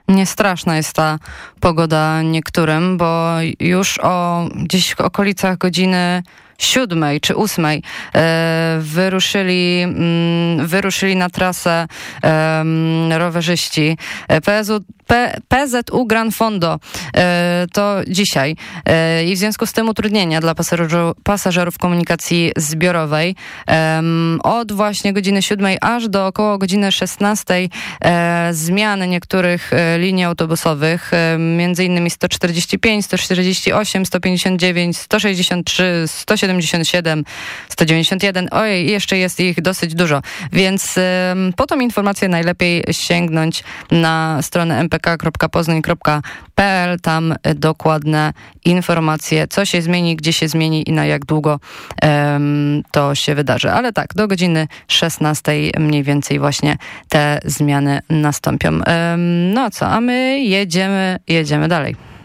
Nie straszna jest ta pogoda niektórym, bo już gdzieś w okolicach godziny 7 czy 8 wyruszyli na trasę rowerzyści PZU Gran Fondo. To dzisiaj. I w związku z tym utrudnienia dla pasażerów komunikacji zbiorowej. Od właśnie godziny 7 aż do około godziny 16 zmiany niektórych linii autobusowych, między innymi 145, 148, 159, 163, 177, 191. Ojej, jeszcze jest ich dosyć dużo. Więc po tą informację najlepiej sięgnąć na stronę mpk.poznań.pl. Tam dokładne informacje, co się zmieni, gdzie się zmieni i na jak długo to się wydarzy. Ale tak, do godziny 16 mniej więcej właśnie te zmiany nastąpią. No co, a my jedziemy dalej.